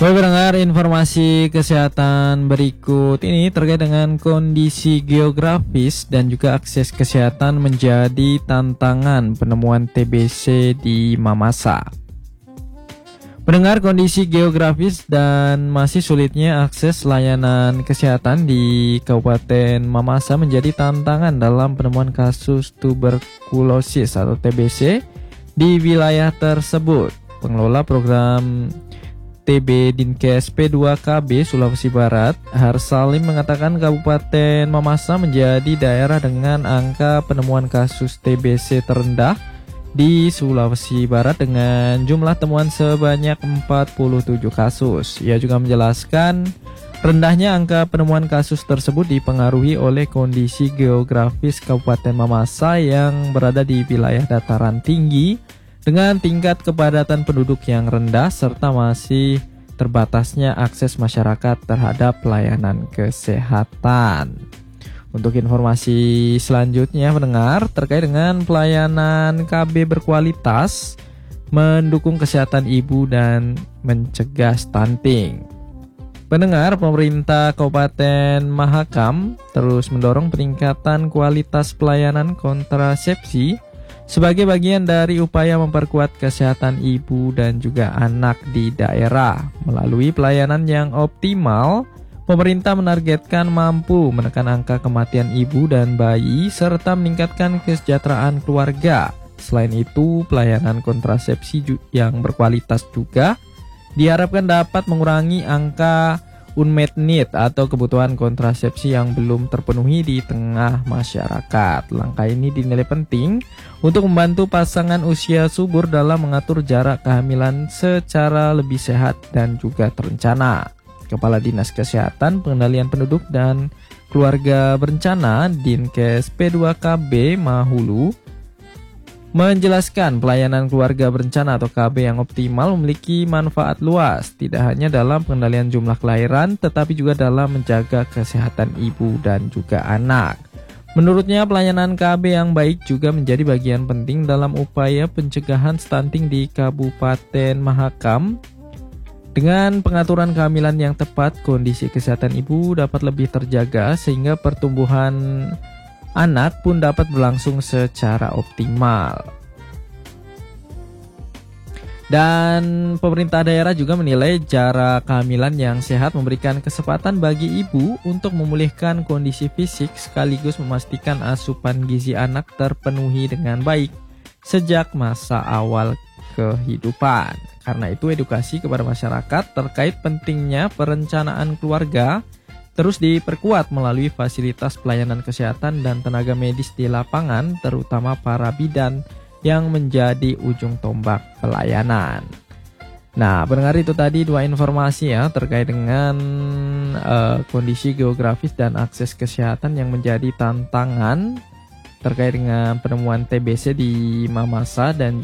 Baik pendengar, informasi kesehatan berikut ini terkait dengan kondisi geografis dan juga akses kesehatan menjadi tantangan penemuan TBC di Mamasa. Pendengar, kondisi geografis dan masih sulitnya akses layanan kesehatan di Kabupaten Mamasa menjadi tantangan dalam penemuan kasus tuberkulosis atau TBC di wilayah tersebut. Pengelola program TB Dinkes P2KB Sulawesi Barat, Harsalim, mengatakan Kabupaten Mamasa menjadi daerah dengan angka penemuan kasus TBC terendah di Sulawesi Barat dengan jumlah temuan sebanyak 47 kasus. Ia juga menjelaskan rendahnya angka penemuan kasus tersebut dipengaruhi oleh kondisi geografis Kabupaten Mamasa yang berada di wilayah dataran tinggi dengan tingkat kepadatan penduduk yang rendah serta masih terbatasnya akses masyarakat terhadap pelayanan kesehatan. Untuk informasi selanjutnya pendengar, terkait dengan pelayanan KB berkualitas mendukung kesehatan ibu dan mencegah stunting. Pendengar, pemerintah Kabupaten Mahakam terus mendorong peningkatan kualitas pelayanan kontrasepsi sebagai bagian dari upaya memperkuat kesehatan ibu dan juga anak di daerah. Melalui pelayanan yang optimal, pemerintah menargetkan mampu menekan angka kematian ibu dan bayi serta meningkatkan kesejahteraan keluarga. Selain itu, pelayanan kontrasepsi yang berkualitas juga diharapkan dapat mengurangi angka unmet need atau kebutuhan kontrasepsi yang belum terpenuhi di tengah masyarakat. Langkah ini dinilai penting untuk membantu pasangan usia subur dalam mengatur jarak kehamilan secara lebih sehat dan juga terencana. Kepala Dinas Kesehatan, Pengendalian Penduduk dan Keluarga Berencana Dinkes P2KB Mahulu menjelaskan pelayanan keluarga berencana atau KB yang optimal memiliki manfaat luas, tidak hanya dalam pengendalian jumlah kelahiran, tetapi juga dalam menjaga kesehatan ibu dan juga anak. Menurutnya, pelayanan KB yang baik juga menjadi bagian penting dalam upaya pencegahan stunting di Kabupaten Mahakam. Dengan pengaturan kehamilan yang tepat, kondisi kesehatan ibu dapat lebih terjaga sehingga pertumbuhan anak pun dapat berlangsung secara optimal. Dan pemerintah daerah juga menilai jarak kehamilan yang sehat memberikan kesempatan bagi ibu untuk memulihkan kondisi fisik sekaligus memastikan asupan gizi anak terpenuhi dengan baik sejak masa awal kehidupan. Karena itu, edukasi kepada masyarakat terkait pentingnya perencanaan keluarga terus diperkuat melalui fasilitas pelayanan kesehatan dan tenaga medis di lapangan, terutama para bidan yang menjadi ujung tombak pelayanan. Nah, pendengar, itu tadi dua informasi ya terkait dengan kondisi geografis dan akses kesehatan yang menjadi tantangan terkait dengan penemuan TBC di Mamasa dan